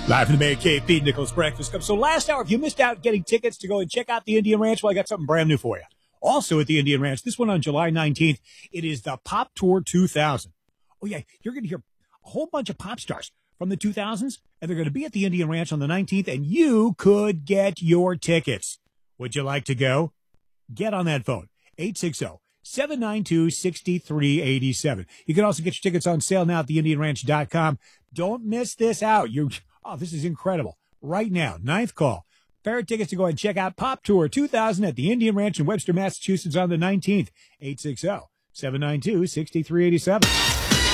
Live from the Man Cave, Pete Nichols Breakfast Club. So last hour, if you missed out getting tickets to go and check out the Indian Ranch, well, I got something brand new for you. Also at the Indian Ranch, this one on July 19th, it is the Pop Tour 2000. Oh, yeah, you're going to hear a whole bunch of pop stars from the 2000s, and they're going to be at the Indian Ranch on the 19th, and you could get your tickets. Would you like to go? Get on that phone, 860-792-6387. You can also get your tickets on sale now at theindianranch.com. Don't miss this out. This is incredible. Right now, 9th call. Pair of tickets to go and check out Pop Tour 2000 at the Indian Ranch in Webster, Massachusetts on the 19th. 860-792-6387.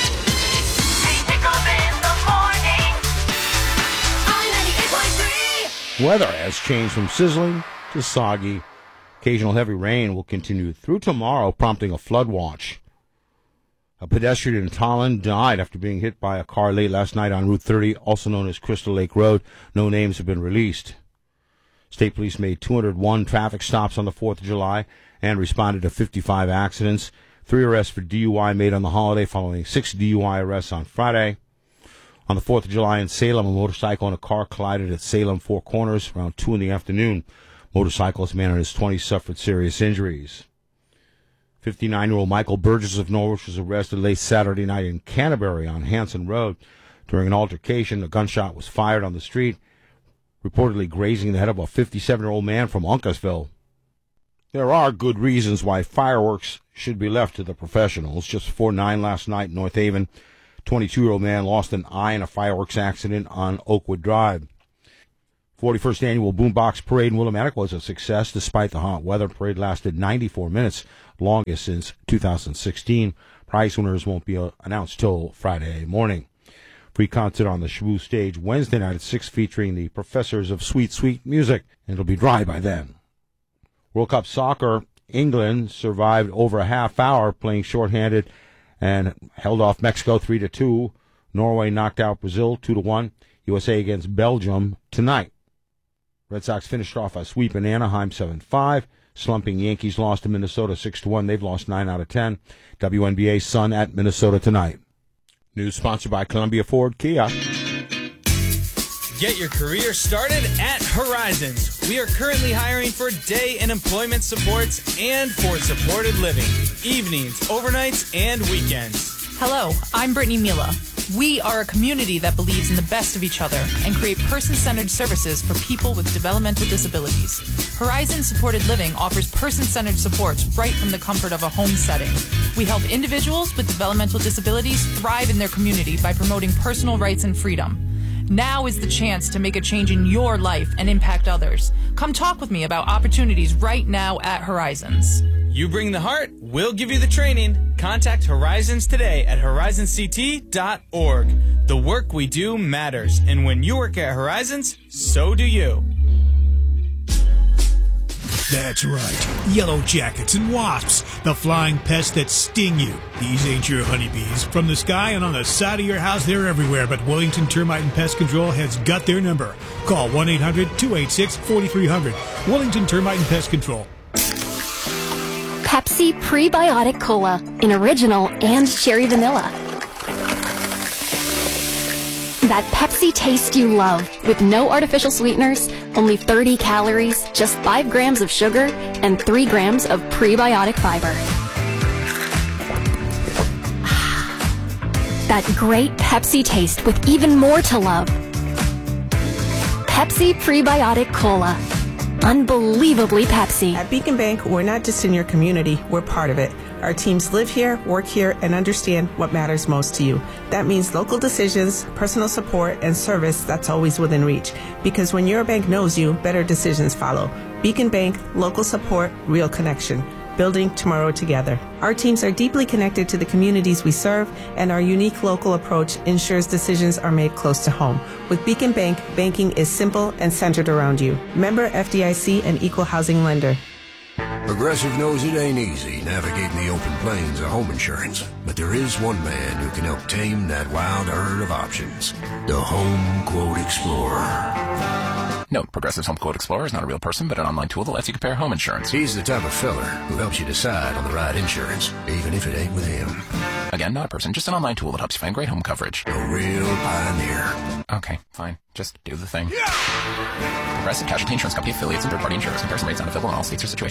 Weather has changed from sizzling to soggy. Occasional heavy rain will continue through tomorrow, prompting a flood watch. A pedestrian in Tolland died after being hit by a car late last night on Route 30, also known as Crystal Lake Road. No names have been released. State police made 201 traffic stops on the 4th of July and responded to 55 accidents. 3 arrests for DUI made on the holiday, following 6 DUI arrests on Friday. On the 4th of July in Salem, a motorcycle and a car collided at Salem Four Corners around 2 in the afternoon. Motorcyclist, man in his 20s, suffered serious injuries. 59-year-old Michael Burgess of Norwich was arrested late Saturday night in Canterbury on Hanson Road. During an altercation, a gunshot was fired on the street, reportedly grazing the head of a 57-year-old man from Uncasville. There are good reasons why fireworks should be left to the professionals. Just before 9 last night in North Haven, 22-year-old man lost an eye in a fireworks accident on Oakwood Drive. 41st Annual Boombox Parade in Willimantic was a success despite the hot weather. The parade lasted 94 minutes, longest since 2016. Prize winners won't be announced till Friday morning. Free concert on the Shabu stage Wednesday night at 6 featuring the Professors of Sweet, Sweet Music, and it'll be dry by then. World Cup Soccer, England survived over a half hour playing shorthanded and held off Mexico 3-2. Norway knocked out Brazil 2-1. USA against Belgium tonight. Red Sox finished off a sweep in Anaheim 7-5. Slumping Yankees lost to Minnesota 6-1. They've lost 9 out of 10. WNBA Sun at Minnesota tonight. News sponsored by Columbia Ford Kia. Get your career started at Horizons. We are currently hiring for day and employment supports and for supported living, evenings, overnights, and weekends. Hello, I'm Brittany Mila. We are a community that believes in the best of each other and create person-centered services for people with developmental disabilities. Horizon Supported Living offers person-centered supports right from the comfort of a home setting. We help individuals with developmental disabilities thrive in their community by promoting personal rights and freedom. Now is the chance to make a change in your life and impact others. Come talk with me about opportunities right now at Horizons. You bring the heart, we'll give you the training. Contact Horizons today at horizonct.org. The work we do matters, and when you work at Horizons, so do you. That's right. Yellow jackets and wasps, the flying pests that sting you. These ain't your honeybees. From the sky and on the side of your house, they're everywhere, but Wellington Termite and Pest Control has got their number. Call 1-800-286-4300. Wellington Termite and Pest Control. Pepsi Prebiotic Cola in original and cherry vanilla. That Pepsi taste you love with no artificial sweeteners, only 30 calories, just 5 grams of sugar, and 3 grams of prebiotic fiber. That great Pepsi taste with even more to love. Pepsi Prebiotic Cola. Unbelievably Pepsi. At Beacon Bank, we're not just in your community, we're part of it. Our teams live here, work here, and understand what matters most to you. That means local decisions, personal support, and service that's always within reach. Because when your bank knows you, better decisions follow. Beacon Bank, local support, real connection. Building tomorrow together. Our teams are deeply connected to the communities we serve, and our unique local approach ensures decisions are made close to home. With Beacon Bank, banking is simple and centered around you. Member FDIC and equal housing lender. Progressive knows it ain't easy navigating the open plains of home insurance, but there is one man who can help tame that wild herd of options. The Home Quote Explorer. Note, Progressive's Home Quote Explorer is not a real person, but an online tool that lets you compare home insurance. He's the type of feller who helps you decide on the right insurance, even if it ain't with him. Again, not a person, just an online tool that helps you find great home coverage. A real pioneer. Okay, fine. Just do the thing. Progressive Casualty Insurance Company affiliates and third-party insurers. Comparison rates not available in all states or situations.